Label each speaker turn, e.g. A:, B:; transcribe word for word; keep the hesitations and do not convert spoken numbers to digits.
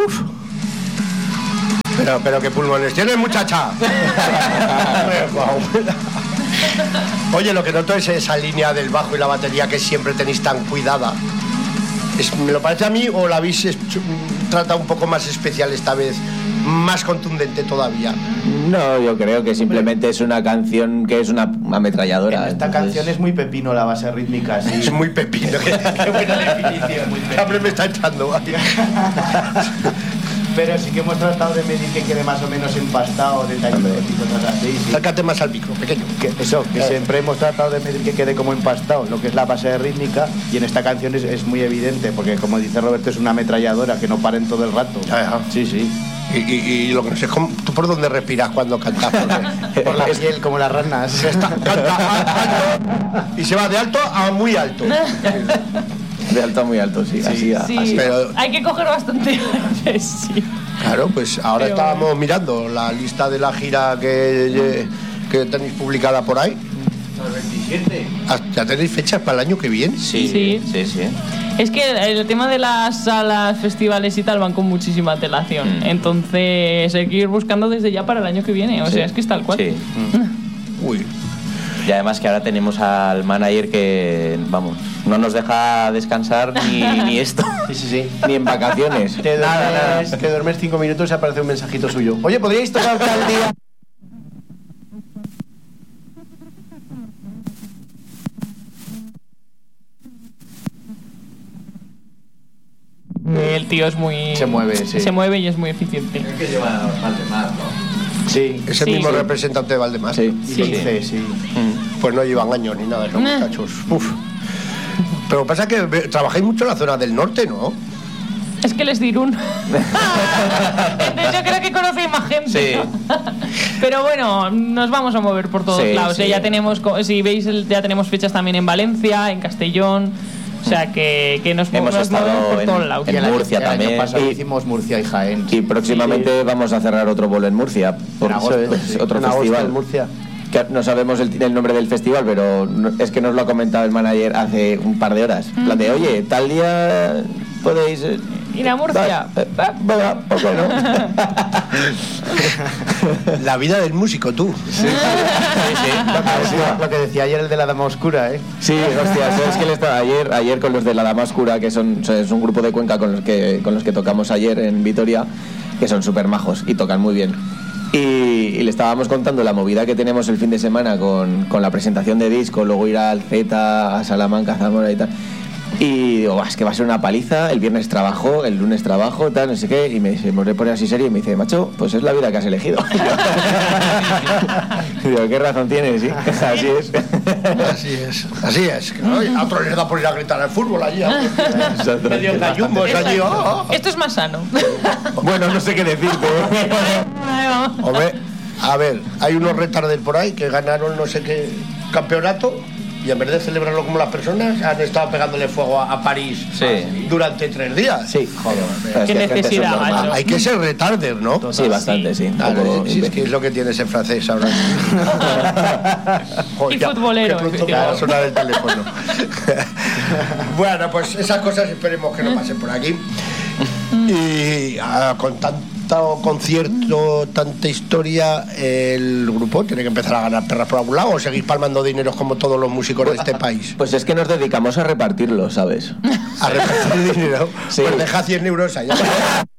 A: Uf. Pero, pero qué pulmones tienes, muchacha. Oye, lo que noto es esa línea del bajo y la batería que siempre tenéis tan cuidada. Es, ¿me lo parece a mí o la habéis hecho, tratado un poco más especial esta vez? Más contundente todavía.
B: No, yo creo que simplemente es una canción que es una ametralladora.
C: En esta
B: entonces...
C: canción es muy pepino la base rítmica, sí.
A: Es muy pepino. Qué, qué buena definición. Hambre me está echando.
C: Pero sí que hemos tratado de medir que quede más o menos empastado, detallitos y cosas así. Sí.
A: Acércate más al micro, pequeño.
C: Que eso, que eh. siempre hemos tratado de medir que quede como empastado, lo que es la base rítmica, y en esta canción es, es muy evidente, porque como dice Roberto, es una ametralladora que no paren todo el rato.
A: Ajá.
C: Sí, sí.
A: Y, y, y lo que no sé es cómo, tú por dónde respiras cuando cantas. Por,
C: por la piel, como las ranas.
A: Está, canta alto, y se va de alto a muy alto.
B: De alto a muy alto, sí. sí, así,
D: sí.
B: así.
D: Pero, hay que coger bastante aire, sí.
A: Claro, pues ahora Pero... estábamos mirando la lista de la gira que, que tenéis publicada por ahí.
C: El veintisiete.
A: ¿Ya tenéis fechas para el año que viene?
B: Sí, sí, sí, sí.
D: Es que el tema de las salas, festivales y tal van con muchísima antelación. Mm. Entonces hay que ir buscando desde ya para el año que viene. O sí. sea, es que es tal cual.
B: Sí.
A: Mm. Uy.
B: Y además que ahora tenemos al manager que, vamos, no nos deja descansar ni, ni esto.
C: Sí, sí, sí.
B: Ni en vacaciones.
C: Te nada, nada. Te duermes cinco minutos y aparece un mensajito suyo. Oye, ¿podríais tocar tal día?
D: El tío es muy...
C: Se mueve, sí.
D: Se mueve y es muy eficiente.
B: Es que lleva Valdemar, ¿no?
A: Sí, es el sí, mismo sí. representante de Valdemar.
C: Sí,
D: sí.
C: sí. sí, sí.
A: Mm. Pues no llevan años ni nada, esos muchachos. Uf. Pero pasa que trabajáis mucho en la zona del norte, ¿no?
D: Es que les dirún. Entonces yo creo que conocéis más gente.
B: Sí.
D: Pero bueno, nos vamos a mover por todos sí, lados. Sí. Ya tenemos, si veis, ya tenemos fechas también en Valencia, en Castellón. O sea que, que nos,
B: hemos
D: nos
B: estado
D: movemos por
B: en,
D: todos lados.
B: En Murcia también.
C: El año pasado hicimos Murcia y Jaén.
B: Y próximamente sí. vamos a cerrar otro bolo en Murcia. Por
C: en agosto,
B: eso es
C: sí.
B: otro
C: en
B: festival.
C: En Murcia.
B: Que no sabemos el, el nombre del festival, pero no, es que nos lo ha comentado el manager hace un par de horas. En plan de, oye, tal día podéis... Eh,
D: ir a Murcia.
B: Venga, ¿por qué no?
A: La vida del músico, tú.
C: Sí, sí, sí. Lo, que decía, lo que decía ayer el de la Dama Oscura, ¿eh?
B: Sí, hostia, sabes que él estaba ayer, ayer con los de la Dama Oscura, que son, es un grupo de Cuenca con los que, con los que tocamos ayer en Vitoria, que son súper majos y tocan muy bien. Y, y le estábamos contando la movida que tenemos el fin de semana con, con la presentación de disco, luego ir al Z, a Salamanca, a Zamora y tal. Y digo, es que va a ser una paliza, el viernes trabajo, el lunes trabajo, tal, no sé qué. Y me dice, me pone así serio y me dice, macho, pues es la vida que has elegido. Y digo, ¿qué razón tienes? Sí, así es.
A: Así es, así es. ¿No? A otros les da por ir a gritar al fútbol allí. Medio gallumbos allí. Oh, oh.
D: Esto es más sano.
B: Bueno, no sé qué decirte.
A: Hombre, a ver, hay unos retarders por ahí que ganaron no sé qué campeonato. Y en vez de celebrarlo como las personas, han estado pegándole fuego a, a París
B: sí.
A: durante tres días.
B: Sí, joder.
D: Qué necesidad, macho.
A: Hay que ser retarder, ¿no?
B: Sí, bastante, sí.
A: Claro, sí, es que es lo que tiene ese francés ahora.
D: Joder, y futbolero.
A: Que pronto va a sonar el teléfono. Bueno, pues esas cosas esperemos que no pasen por aquí. Y uh, con tanto concierto, tanta historia, el grupo tiene que empezar a ganar perras por algún lado o seguir palmando dineros como todos los músicos de este país.
B: Pues es que nos dedicamos a repartirlo, ¿sabes?
A: A repartir dinero.
B: Sí.
A: Pues deja cien euros allá.